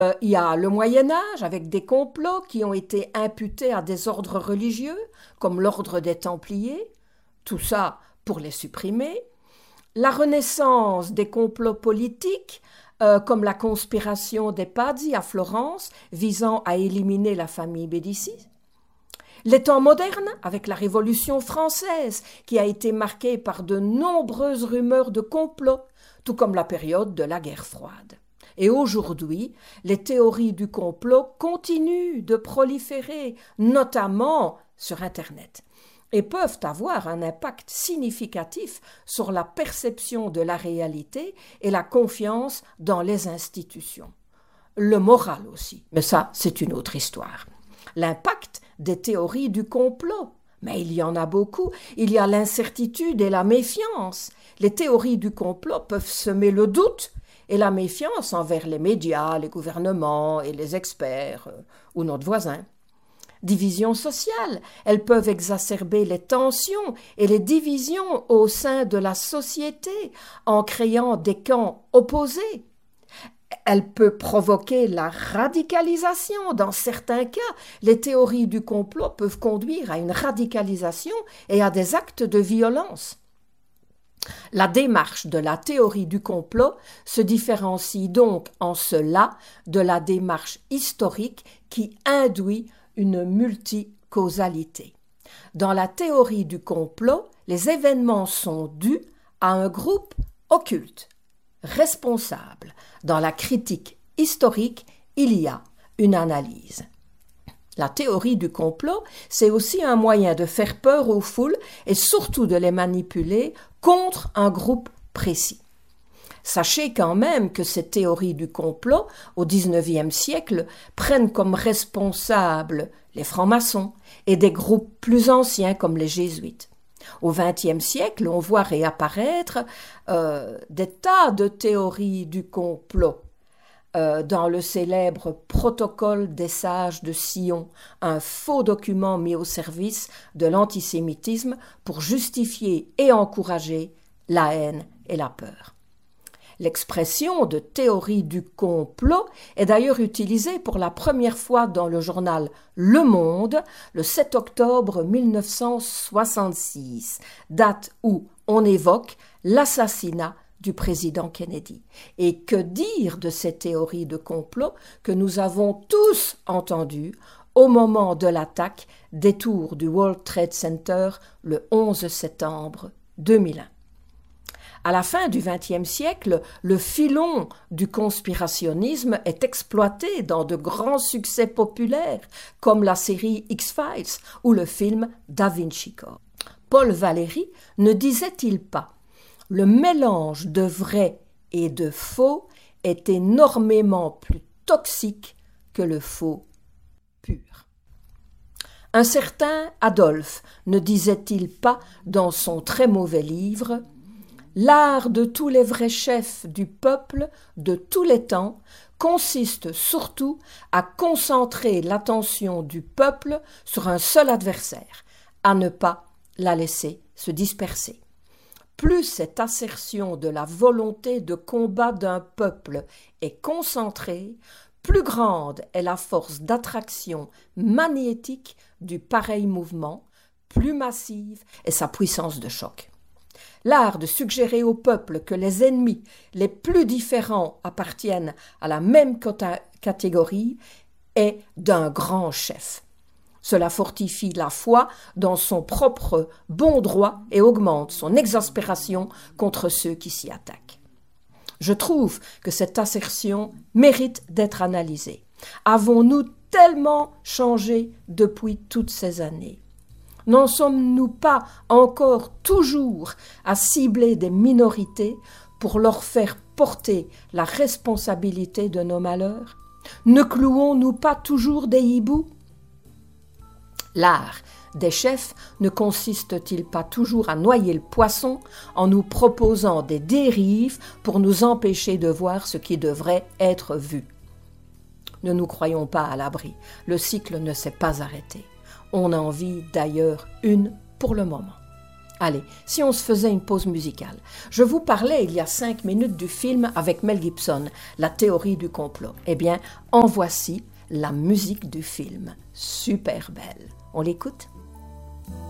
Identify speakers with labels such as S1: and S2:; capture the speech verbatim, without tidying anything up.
S1: Euh, il y a le Moyen-Âge avec des complots qui ont été imputés à des ordres religieux, comme l'ordre des Templiers, tout ça pour les supprimer. La renaissance des complots politiques, euh, comme la conspiration des Pazzi à Florence, visant à éliminer la famille Médicis. Les temps modernes, avec la Révolution française, qui a été marquée par de nombreuses rumeurs de complots, tout comme la période de la guerre froide. Et aujourd'hui, les théories du complot continuent de proliférer, notamment sur Internet, et peuvent avoir un impact significatif sur la perception de la réalité et la confiance dans les institutions. Le moral aussi, mais ça, c'est une autre histoire. L'impact des théories du complot. Mais il y en a beaucoup. Il y a l'incertitude et la méfiance. Les théories du complot peuvent semer le doute et la méfiance envers les médias, les gouvernements et les experts euh, ou notre voisin. Divisions sociales. Elles peuvent exacerber les tensions et les divisions au sein de la société en créant des camps opposés. Elle peut provoquer la radicalisation. Dans certains cas, les théories du complot peuvent conduire à une radicalisation et à des actes de violence. La démarche de la théorie du complot se différencie donc en cela de la démarche historique qui induit une multicausalité. Dans la théorie du complot, les événements sont dus à un groupe occulte, responsable. Dans la critique historique, il y a une analyse. La théorie du complot, c'est aussi un moyen de faire peur aux foules et surtout de les manipuler contre un groupe précis. Sachez quand même que ces théories du complot, au dix-neuvième siècle, prennent comme responsables les francs-maçons et des groupes plus anciens comme les jésuites. Au vingtième siècle, on voit réapparaître euh, des tas de théories du complot. Euh, dans le célèbre Protocole des sages de Sion, un faux document mis au service de l'antisémitisme pour justifier et encourager la haine et la peur. L'expression de théorie du complot est d'ailleurs utilisée pour la première fois dans le journal Le Monde le sept octobre mille neuf cent soixante-six, date où on évoque l'assassinat du président Kennedy. Et que dire de ces théories de complot que nous avons tous entendues au moment de l'attaque des tours du World Trade Center le onze septembre deux mille un. À la fin du vingtième siècle, le filon du conspirationnisme est exploité dans de grands succès populaires, comme la série X-Files ou le film Da Vinci Code. Paul Valéry ne disait-il pas « Le mélange de vrai et de faux est énormément plus toxique que le faux pur ». Un certain Adolphe ne disait-il pas dans son très mauvais livre « L'art de tous les vrais chefs du peuple de tous les temps consiste surtout à concentrer l'attention du peuple sur un seul adversaire, à ne pas la laisser se disperser. Plus cette assertion de la volonté de combat d'un peuple est concentrée, plus grande est la force d'attraction magnétique du pareil mouvement, plus massive est sa puissance de choc. L'art de suggérer au peuple que les ennemis les plus différents appartiennent à la même catégorie est d'un grand chef. Cela fortifie la foi dans son propre bon droit et augmente son exaspération contre ceux qui s'y attaquent. Je trouve que cette assertion mérite d'être analysée. Avons-nous tellement changé depuis toutes ces années ? N'en sommes-nous pas encore toujours à cibler des minorités pour leur faire porter la responsabilité de nos malheurs ? Ne clouons-nous pas toujours des hiboux ? L'art des chefs ne consiste-t-il pas toujours à noyer le poisson en nous proposant des dérives pour nous empêcher de voir ce qui devrait être vu ? Ne nous croyons pas à l'abri, le cycle ne s'est pas arrêté. On en vit d'ailleurs une pour le moment. Allez, si on se faisait une pause musicale. Je vous parlais il y a cinq minutes du film avec Mel Gibson, La théorie du complot. Eh bien, en voici la musique du film. Super belle. On l'écoute ?